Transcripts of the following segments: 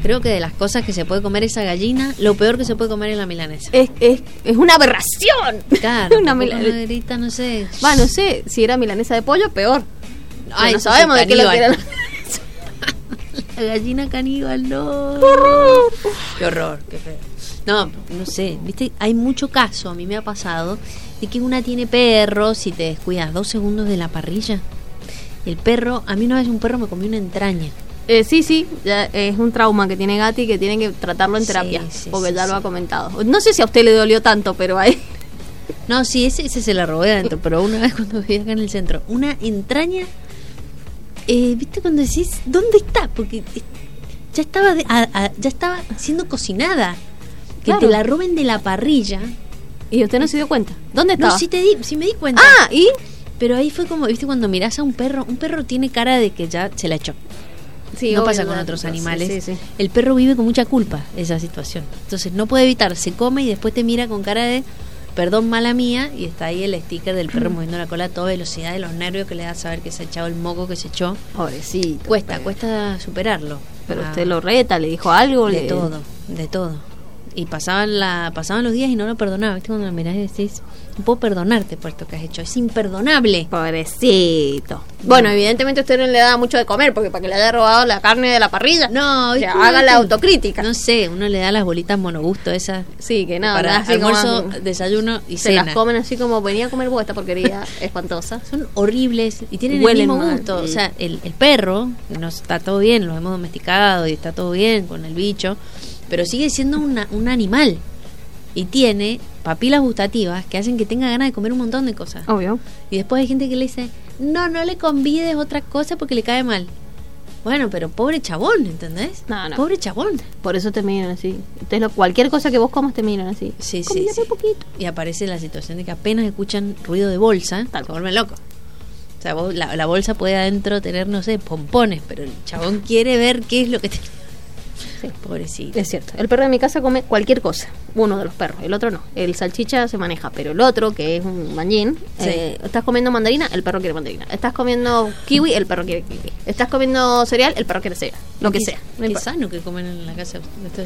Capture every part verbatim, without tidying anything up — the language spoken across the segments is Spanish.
Creo que de las cosas que se puede comer esa gallina, lo peor que se puede comer es la milanesa. Es, es, es una aberración. Claro, una milanesa. Grita, no sé. Va, no sé, si era milanesa de pollo, peor. Ay, no sabemos de qué lo que era. La gallina caníbal, no. ¡Qué horror! Qué horror, qué feo. No, no sé, viste, hay mucho caso, a mí me ha pasado, de que una tiene perros y te descuidas dos segundos de la parrilla. El perro, a mí una vez un perro me comió una entraña. Eh, sí, sí, ya es un trauma que tiene Gati, que tiene que tratarlo en terapia, sí, sí, porque sí, ya sí. lo ha comentado. No sé si a usted le dolió tanto, pero a él... No, sí, ese, ese se la robé adentro, pero una vez cuando vivía acá en el centro, una entraña, eh, ¿viste cuando decís, ¿dónde está? Porque eh, ya estaba de, a, a, ya estaba siendo cocinada. Que Claro. te la roben de la parrilla. Y usted no se dio cuenta. ¿Dónde estaba? No, sí, te di, sí me di cuenta. Ah, ¿y? Pero ahí fue como, ¿viste? Cuando mirás a un perro, un perro tiene cara de que ya se la echó. Sí, no obvio, pasa con la- otros sí, animales. sí, sí. El perro vive con mucha culpa esa situación. Entonces no puede evitar, se come y después te mira con cara de perdón, mala mía, y está ahí el sticker del perro moviendo la cola a toda velocidad, de los nervios que le da saber que se ha echado el moco que se echó. Pobrecito. Cuesta, pero- cuesta superarlo. Pero Ah, usted lo reta, le dijo algo. de le... todo, de todo. Y pasaban la pasaban los días y no lo perdonaba. ¿Viste? Cuando lo mirás y decís, no puedo perdonarte por esto que has hecho, es imperdonable. Pobrecito. Bueno, evidentemente usted no le da mucho de comer, porque para que le haya robado la carne de la parrilla. No, que ¿viste? haga la autocrítica. No sé, uno le da las bolitas monogusto esas Sí, que nada, para así almuerzo, como- desayuno y se cena. las comen así como venía a comer vos esta porquería espantosa. Son horribles y tienen Huelen el mismo mal, gusto. sí. O sea, el, el perro, no está todo bien, lo hemos domesticado y está todo bien con el bicho, pero sigue siendo una, un animal y tiene papilas gustativas que hacen que tenga ganas de comer un montón de cosas. Obvio. Y después hay gente que le dice, no, no le convides otra cosa porque le cae mal. Bueno, pero pobre chabón, ¿entendés? No, no. Pobre chabón. Por eso te miran así. Ustedes lo, cualquier cosa que vos comas te miran así. Sí, sí, Convídame sí. un poquito. Y aparece la situación de que apenas escuchan ruido de bolsa, Tal se vuelven locos. O sea, vos- la, la bolsa puede adentro tener, no sé, pompones, pero el chabón quiere ver qué es lo que tiene. Sí. Pobrecito. Es cierto. El perro de mi casa come cualquier cosa. Uno de los perros, el otro no. El salchicha se maneja, pero el otro, que es un manjín, Sí. eh, estás comiendo mandarina, el perro quiere mandarina. Estás comiendo kiwi, el perro quiere kiwi. Estás comiendo cereal, el perro quiere cereal. Lo que Qué- sea. No Qué importa. sano que comen en la casa de ustedes.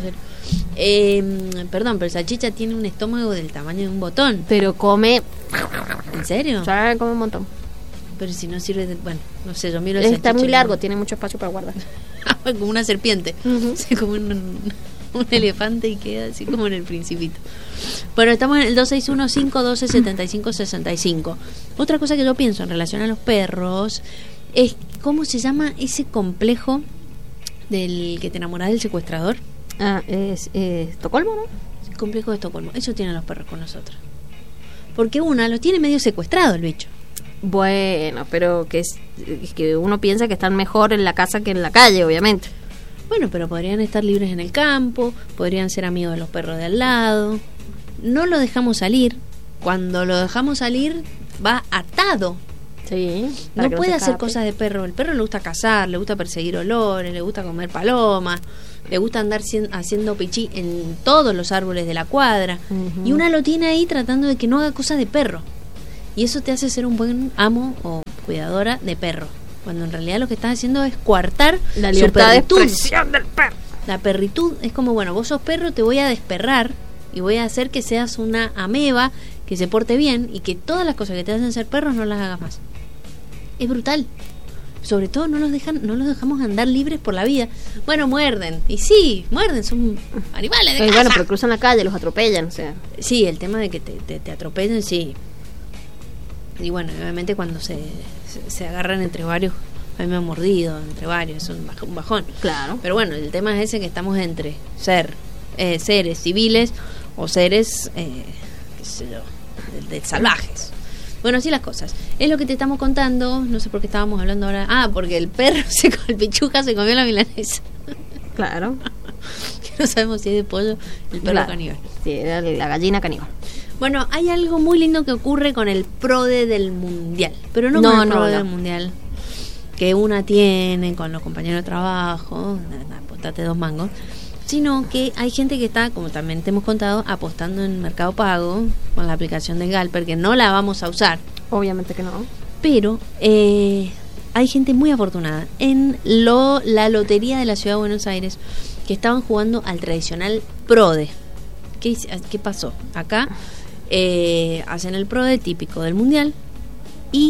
Eh, perdón, pero el salchicha tiene un estómago del tamaño de un botón. Pero come, ¿En serio? o sea, come un montón. Pero si no sirve de... Bueno, no sé, yo miro el Está salchicha muy y largo, no- tiene mucho espacio para guardar. como una serpiente. Ujú. Se come un, un elefante y queda así como en el Principito. Bueno, estamos en el dos seis uno, cinco uno dos, siete cinco seis cinco. Otra cosa que yo pienso en relación a los perros es cómo se llama ese complejo del que te enamoras del secuestrador. Ah, es eh, Estocolmo, ¿no? El complejo de Estocolmo. Eso tienen los perros con nosotros. Porque una los tiene medio secuestrado el bicho. Bueno, pero que es, es que uno piensa que están mejor en la casa que en la calle, obviamente. Bueno, pero podrían estar libres en el campo, podrían ser amigos de los perros de al lado. No lo dejamos salir. Cuando lo dejamos salir, va atado. Sí. No puede hacer cosas de perro. El perro le gusta cazar, le gusta perseguir olores, le gusta comer palomas, le gusta andar cien- haciendo pichí en todos los árboles de la cuadra. Ujú. Y una lo tiene ahí tratando de que no haga cosas de perro. Y eso te hace ser un buen amo o cuidadora de perro. Cuando en realidad lo que estás haciendo es coartar La su libertad de perritud. expresión del perro. La perritud es como, bueno, vos sos perro, te voy a desperrar y voy a hacer que seas una ameba, que se porte bien y que todas las cosas que te hacen ser perros no las hagas más. Es brutal. Sobre todo no los dejan, no los dejamos andar libres por la vida. Bueno, muerden. Y sí, muerden, son animales de Eh, casa. bueno, pero cruzan la calle, los atropellan, o sea. Sí, el tema de que te, te, te atropellen, sí. Y bueno, obviamente cuando se, se, se agarran entre varios, a mí me han mordido entre varios, es un baj- un bajón. Claro. Pero bueno, el tema es ese, que estamos entre ser eh, seres civiles o seres, eh, qué sé yo, de, de salvajes. Bueno, así las cosas. Es lo que te estamos contando, no sé por qué estábamos hablando ahora. Ah, porque el perro, se, el pichuja se comió la milanesa. Claro. Que no sabemos si es de pollo, el perro Claro. caníbal. Sí, era la gallina caníbal. Bueno, hay algo muy lindo que ocurre con el PRODE del Mundial, pero no, No, con el no, PRODE no. del Mundial que una tiene con los compañeros de trabajo, apostate dos mangos, sino que hay gente que está, como también te hemos contado, apostando en Mercado Pago con la aplicación de Galper, que no la vamos a usar, Obviamente que no. pero eh, hay gente muy afortunada. En lo, la lotería de la Ciudad de Buenos Aires que estaban jugando al tradicional PRODE. ¿Qué, qué pasó? Acá eh, hacen el PRODE típico del Mundial y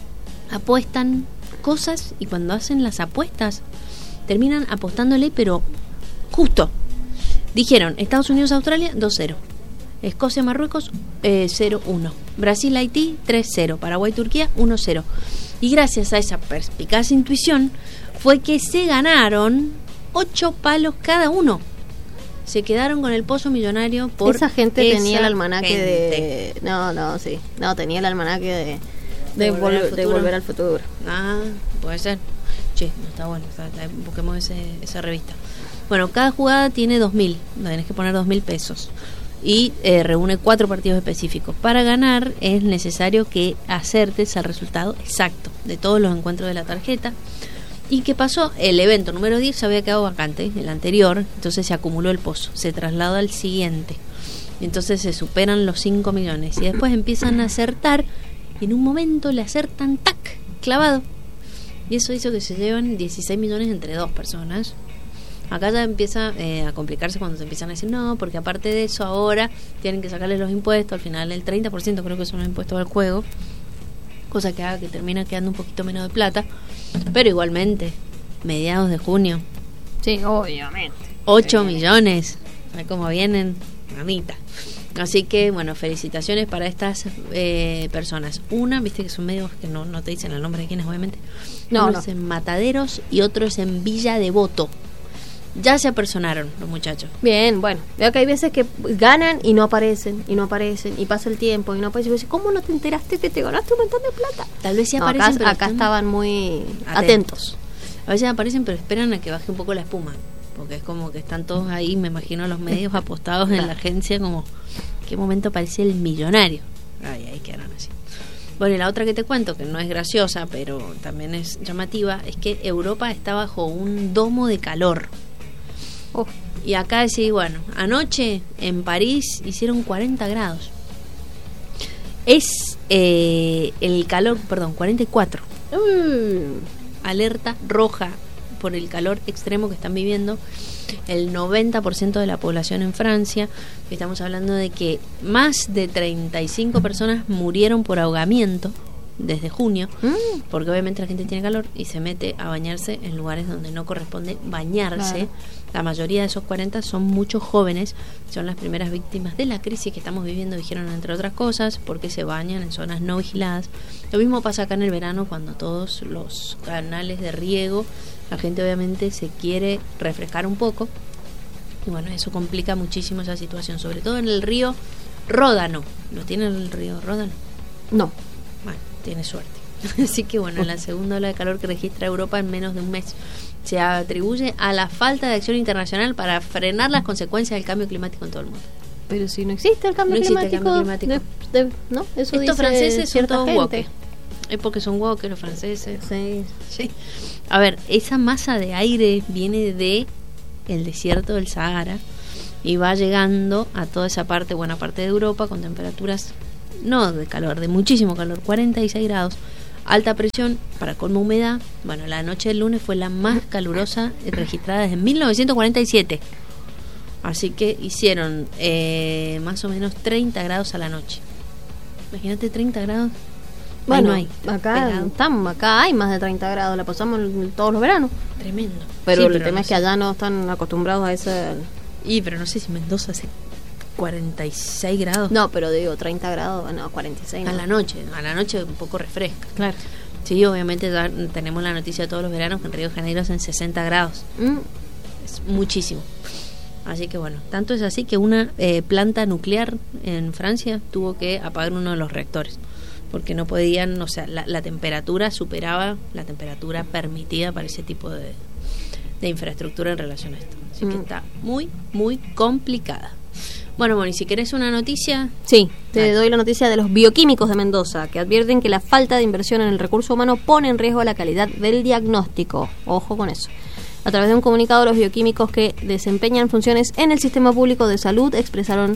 apuestan cosas, y cuando hacen las apuestas terminan apostándole, pero justo. Dijeron Estados Unidos-Australia dos cero, Escocia-Marruecos eh, cero uno, Brasil-Haití tres cero, Paraguay-Turquía uno cero. Y gracias a esa perspicaz intuición fue que se ganaron ocho palos cada uno. Se quedaron con el pozo millonario por esa gente esa tenía el almanaque gente. de no no sí no tenía el almanaque de de, de, volver, vol- al de volver al futuro. Ah, puede ser. Che, no está bueno, está, está, busquemos ese, esa revista. Bueno, cada jugada tiene dos mil, tenés que poner dos mil pesos y eh, reúne cuatro partidos específicos. Para ganar es necesario que acertes al resultado exacto de todos los encuentros de la tarjeta. ¿Y qué pasó? El evento número diez se había quedado vacante, el anterior, entonces se acumuló el pozo, se traslada al siguiente. Entonces se superan los cinco millones y después empiezan a acertar y en un momento le acertan ¡tac! Clavado. Y eso hizo que se llevan dieciséis millones entre dos personas. Acá ya empieza eh, a complicarse cuando se empiezan a decir no, porque aparte de eso ahora tienen que sacarles los impuestos, al final el treinta por ciento creo que son los impuestos al juego, cosa que haga que termina quedando un poquito menos de plata, pero igualmente, mediados de junio, Sí, obviamente. ocho Sí. millones, ¿sabes cómo vienen? Mamita. Así que, bueno, felicitaciones para estas eh, personas. Una, viste que son medios que no, no te dicen el nombre de quiénes, obviamente. No, Uno no. es en Mataderos y otro es en Villa Devoto. Ya se apersonaron los muchachos. Bien, bueno, veo que hay veces que ganan y no aparecen, y no aparecen, y pasa el tiempo, y no aparecen. Y vos decís, ¿cómo no te enteraste que te ganaste un montón de plata? Tal vez sí No, aparecen, acá, pero acá están- estaban muy Atentos. atentos. A veces aparecen, pero esperan a que baje un poco la espuma. Porque es como que están todos ahí, me imagino, los medios apostados en la agencia, como, ¿qué momento aparece el millonario? Ay, ahí quedaron así. Bueno, y la otra que te cuento, que no es graciosa, pero también es llamativa, es que Europa está bajo un domo de calor. Oh, Y acá decís, bueno, anoche en París hicieron cuarenta grados. Es eh, el calor, perdón, cuarenta y cuatro. mm, Alerta roja por el calor extremo que están viviendo el noventa por ciento de la población en Francia. Estamos hablando de que más de treinta y cinco personas murieron por ahogamiento desde junio, mm. porque obviamente la gente tiene calor y se mete a bañarse en lugares donde no corresponde bañarse. Claro. La mayoría de esos cuarenta son muchos jóvenes, son las primeras víctimas de la crisis que estamos viviendo, dijeron, entre otras cosas, porque se bañan en zonas no vigiladas. Lo mismo pasa acá en el verano, cuando todos los canales de riego, la gente obviamente se quiere refrescar un poco, y bueno, eso complica muchísimo esa situación, sobre todo en el río Ródano. ¿Lo tiene el río Ródano? No. Bueno, tiene suerte. Así que bueno, la segunda ola de calor que registra Europa en menos de un mes se atribuye a la falta de acción internacional para frenar las consecuencias del cambio climático en todo el mundo. Pero si no existe el cambio No existe el climático, cambio climático. de- de- ¿no? Eso Estos dice franceses son cierta todos gente. woke. Es porque son woke los franceses. Sí. Sí. A ver, esa masa de aire viene de el desierto del Sahara y va llegando a toda esa parte, buena parte de Europa, con temperaturas no de calor, de muchísimo calor, cuarenta y seis grados, alta presión, para colmo humedad. Bueno, la noche del lunes fue la más calurosa registrada desde mil novecientos cuarenta y siete. Así que hicieron eh, más o menos treinta grados a la noche. Imagínate treinta grados. Ahí Bueno, no hay. acá Pegado. estamos, acá hay más de treinta grados, la pasamos el- todos los veranos. Tremendo. Pero Sí, el tema no es que sé. allá no están acostumbrados a ese... Y pero no sé si Mendoza hace cuarenta y seis grados. No, pero digo, treinta grados, no, cuarenta y seis. A no. la noche, a la noche un poco refresca. Claro. Sí, obviamente ya tenemos la noticia de todos los veranos que en Río de Janeiro hacen sesenta grados. Mm, Es muchísimo. Así que bueno, tanto es así que una eh, planta nuclear en Francia tuvo que apagar uno de los reactores. Porque no podían, o sea, la, la temperatura superaba la temperatura permitida para ese tipo de, de infraestructura en relación a esto. Así que Mm. está muy, muy complicada. Bueno, Moni, si querés una noticia, Sí, te Dale. doy la noticia de los bioquímicos de Mendoza, que advierten que la falta de inversión en el recurso humano pone en riesgo la calidad del diagnóstico. Ojo con eso. A través de un comunicado, los bioquímicos que desempeñan funciones en el sistema público de salud expresaron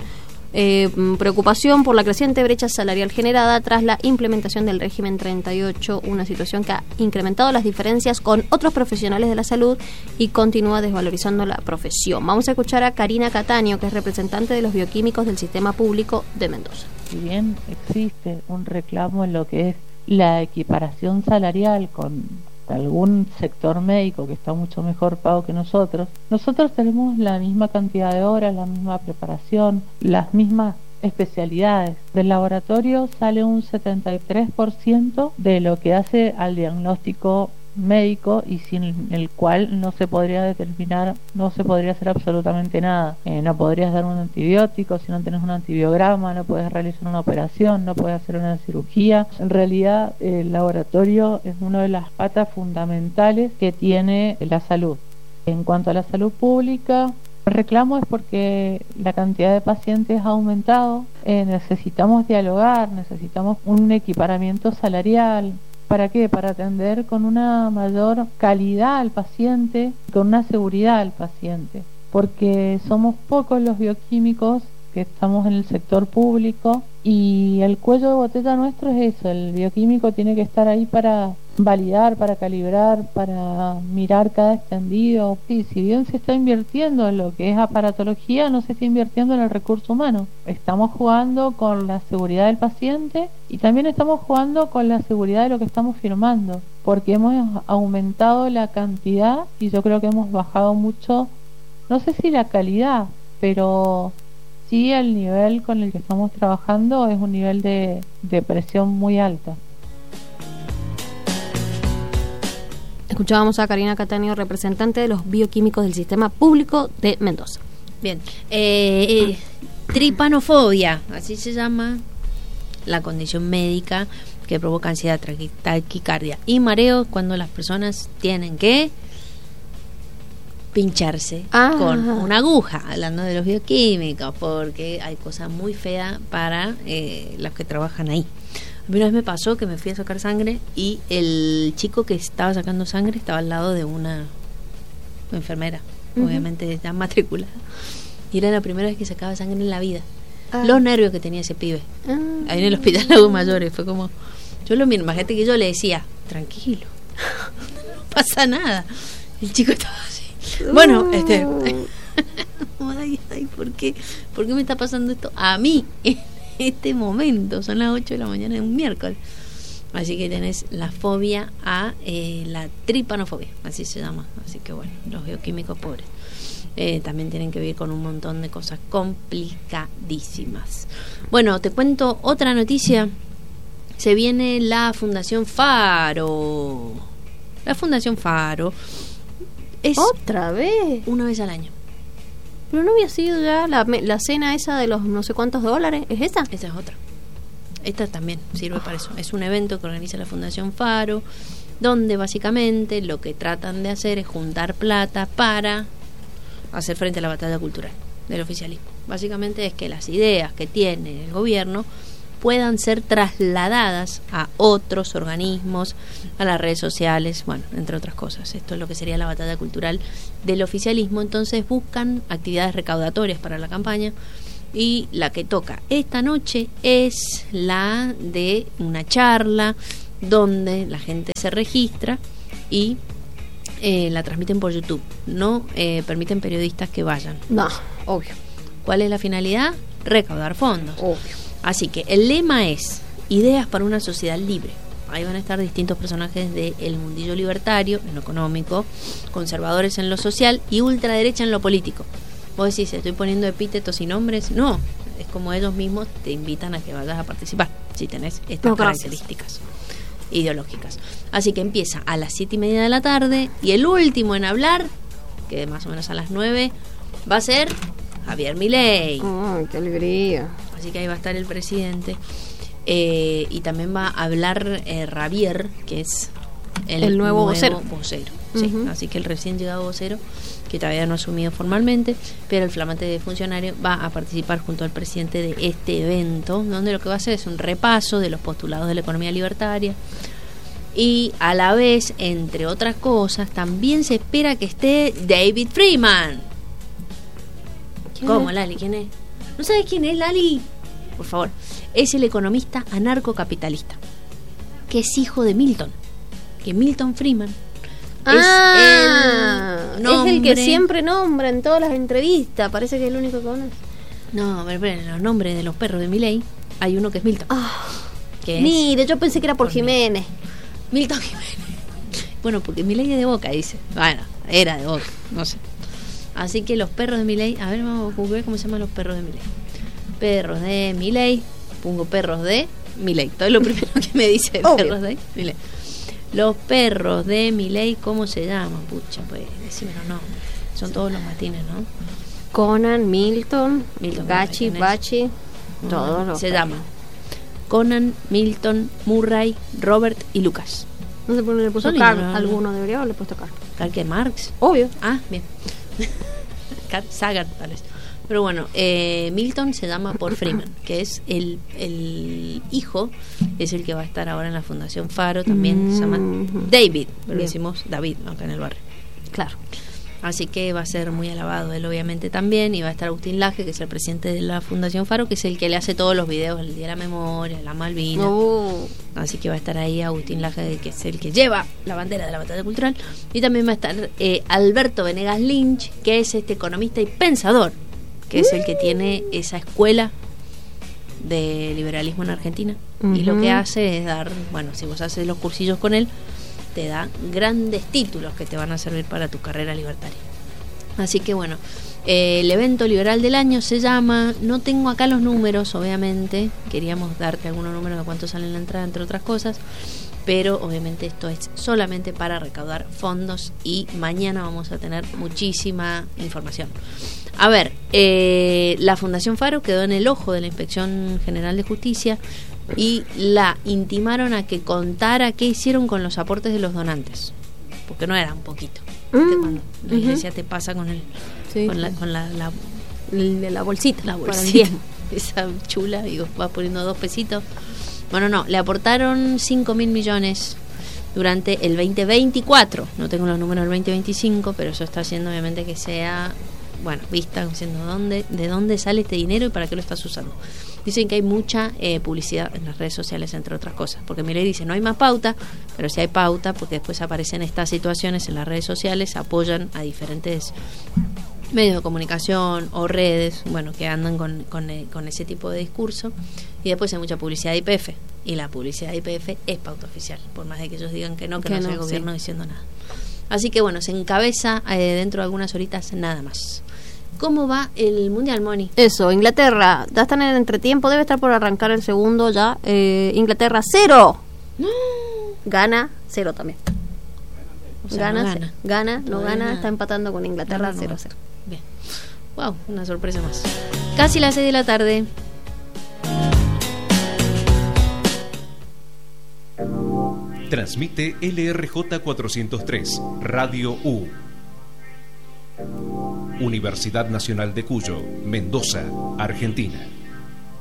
Eh, preocupación por la creciente brecha salarial generada tras la implementación del régimen treinta y ocho, una situación que ha incrementado las diferencias con otros profesionales de la salud y continúa desvalorizando la profesión. Vamos a escuchar a Karina Cataño, que es representante de los bioquímicos del sistema público de Mendoza. Si bien existe un reclamo en lo que es la equiparación salarial con algún sector médico que está mucho mejor pago que nosotros, nosotros tenemos la misma cantidad de horas, la misma preparación, las mismas especialidades. Del laboratorio sale un setenta y tres por ciento de lo que hace al diagnóstico médico y sin el cual no se podría determinar, no se podría hacer absolutamente nada. Eh, no podrías dar un antibiótico si no tenés un antibiograma, no puedes realizar una operación, no puedes hacer una cirugía. En realidad, el laboratorio es una de las patas fundamentales que tiene la salud. En cuanto a la salud pública, el reclamo es porque la cantidad de pacientes ha aumentado, eh, necesitamos dialogar, necesitamos un equiparamiento salarial. ¿Para qué? Para atender con una mayor calidad al paciente, con una seguridad al paciente, porque somos pocos los bioquímicos que estamos en el sector público y el cuello de botella nuestro es eso, el bioquímico tiene que estar ahí para validar, para calibrar, para mirar cada extendido. Sí, si bien se está invirtiendo en lo que es aparatología, no se está invirtiendo en el recurso humano. Estamos jugando con la seguridad del paciente y también estamos jugando con la seguridad de lo que estamos firmando, porque hemos aumentado la cantidad y yo creo que hemos bajado mucho, no sé si la calidad, pero sí el nivel con el que estamos trabajando es un nivel de, de presión muy alta. Escuchábamos a Karina Cataño, representante de los bioquímicos del sistema público de Mendoza. Bien, eh, eh, tripanofobia, así se llama la condición médica que provoca ansiedad, taquicardia y mareo cuando las personas tienen que pincharse ah. con una aguja, hablando de los bioquímicos, porque hay cosas muy feas para eh, los que trabajan ahí. A mí una vez me pasó que me fui a sacar sangre y el chico que estaba sacando sangre estaba al lado de una enfermera, uh-huh. obviamente ya matriculada, y era la primera vez que sacaba sangre en la vida. Ah. Los nervios que tenía ese pibe ah. ahí en el hospital Lago Mayores, fue como, yo lo mismo, imagínate que yo le decía, tranquilo, no pasa nada, el chico estaba así. Bueno, este ay, ay, ¿por qué? ¿Por qué me está pasando esto a mí en este momento? Son las ocho de la mañana de un miércoles. Así que tenés la fobia a eh, la tripanofobia, así se llama. Así que bueno, los bioquímicos pobres eh, también tienen que vivir con un montón de cosas complicadísimas. Bueno, te cuento otra noticia. Se viene la Fundación Faro. La Fundación Faro es otra vez una vez al año. Pero no había sido ya la, la cena esa de los no sé cuántos dólares. ¿Es esa? Esa es otra. Esta también sirve para eso. Es un evento que organiza la Fundación Faro, donde básicamente lo que tratan de hacer es juntar plata para hacer frente a la batalla cultural del oficialismo. Básicamente es que las ideas que tiene el gobierno puedan ser trasladadas a otros organismos, a las redes sociales, bueno, entre otras cosas. Esto es lo que sería la batalla cultural del oficialismo. Entonces buscan actividades recaudatorias para la campaña y la que toca esta noche es la de una charla donde la gente se registra y eh, la transmiten por YouTube. No eh, permiten periodistas que vayan. No, obvio. ¿Cuál es la finalidad? Recaudar fondos. Obvio. Así que el lema es Ideas para una sociedad libre. Ahí van a estar distintos personajes del mundillo libertario, en lo económico, conservadores en lo social y ultraderecha en lo político. Vos decís, estoy poniendo epítetos y nombres. No, es como ellos mismos te invitan a que vayas a participar, si tenés estas no, características ideológicas. Así que empieza a las siete y media de la tarde y el último en hablar, que más o menos a las nueve, va a ser Javier Milei. ¡Ay, qué alegría! Así que ahí va a estar el presidente eh, y también va a hablar eh, Javier, que es el, el nuevo, nuevo vocero, vocero sí. uh-huh. Así que el recién llegado vocero, que todavía no ha asumido formalmente, pero el flamante funcionario va a participar junto al presidente de este evento, donde lo que va a hacer es un repaso de los postulados de la economía libertaria y a la vez, entre otras cosas, también se espera que esté David Freeman. ¿Quién ¿Cómo, es? Lali? ¿Quién es? ¿No sabes quién es, Lali? Por favor. Es el economista anarcocapitalista, que es hijo de Milton. Que Milton Friedman ah, es, el nombre... es el que siempre nombra en todas las entrevistas. Parece que es el único que conoce. No, pero en los nombres de los perros de Milei hay uno que es Milton. Ah, que mire, yo pensé que era por, por Jiménez. Milton Jiménez. Bueno, porque Milei es de Boca, dice. Bueno, era de Boca, no sé. Así que los perros de Milei, a ver, vamos a ver cómo se llaman los perros de Milei. Perros de Milei, pongo perros de Milei. Todo es lo primero que me dice, perros de Milei. Los perros de Milei, ¿cómo se llaman? Pucha, pues, decime los nombres. Son todos los matines, ¿no? Conan, Milton, Milton Gachi, Bachi, no, todos los se perros. llaman Conan, Milton, Murray, Robert y Lucas. No sé por qué le puso Son Carl. lindos, ¿no? Alguno debería haberle puesto Carl. ¿Carl que Marx? Obvio. Ah, bien. Carl Sagan, tal vez. Pero bueno, eh, Milton se llama por Freeman, que es el, el hijo, es el que va a estar ahora en la Fundación Faro, también mm. se llama David, pero bien. Decimos David acá en el barrio. Claro. Así que va a ser muy alabado él obviamente también, y va a estar Agustín Laje, que es el presidente de la Fundación Faro, que es el que le hace todos los videos, el Día de la Memoria, la Malvinas. Oh. Así que va a estar ahí Agustín Laje, que es el que lleva la bandera de la batalla cultural, y también va a estar eh, Alberto Venegas Lynch, que es este economista y pensador, que es el que tiene esa escuela de liberalismo en Argentina. Uh-huh. Y lo que hace es dar, bueno, si vos haces los cursillos con él, te da grandes títulos que te van a servir para tu carrera libertaria. Así que bueno, eh, el evento liberal del año se llama, no tengo acá los números, obviamente, queríamos darte algunos números de cuánto sale en la entrada, entre otras cosas, pero obviamente esto es solamente para recaudar fondos y mañana vamos a tener muchísima información. A ver, eh, la Fundación Faro quedó en el ojo de la Inspección General de Justicia y la intimaron a que contara qué hicieron con los aportes de los donantes, porque no era un poquito. Mm, cuando la uh-huh. iglesia te pasa con el sí, con la con la, la, la, la bolsita, la bolsita esa chula, y vas poniendo dos pesitos. Bueno, no, le aportaron cinco mil millones durante el veinte veinticuatro. No tengo los números del veinte veinticinco, pero eso está haciendo obviamente que sea, bueno, vista diciendo dónde, de dónde sale este dinero y para qué lo estás usando. Dicen que hay mucha eh, publicidad en las redes sociales, entre otras cosas, porque Milei dice no hay más pauta, pero sí hay pauta, porque después aparecen estas situaciones en las redes sociales, apoyan a diferentes medios de comunicación o redes, bueno, que andan con, con, eh, con ese tipo de discurso, y después hay mucha publicidad de I P F, y la publicidad de I P F es pauta oficial, por más de que ellos digan que no, que, que no, no es el gobierno sí. diciendo nada. Así que bueno, se encabeza eh, dentro de algunas horitas nada más. ¿Cómo va el Mundial, Moni? Eso, Inglaterra, ya están en el entretiempo, debe estar por arrancar el segundo ya. Eh, Inglaterra, cero. No. Gana, cero también. O sea, gana, no gana. gana, no, no gana, gana, está empatando con Inglaterra cero a cero. Bien. Wow, una sorpresa más. Casi las seis de la tarde. Transmite L R J cuatrocientos tres, Radio U. Universidad Nacional de Cuyo, Mendoza, Argentina.